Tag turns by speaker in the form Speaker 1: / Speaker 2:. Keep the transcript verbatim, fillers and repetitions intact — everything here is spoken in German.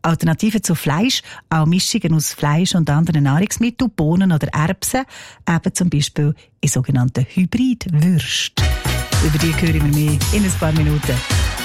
Speaker 1: Alternativen zu Fleisch, auch Mischungen aus Fleisch und anderen Nahrungsmitteln, Bohnen oder Erbsen, eben zum Beispiel in sogenannten Hybridwürsten. Über die hören wir mehr in ein paar Minuten.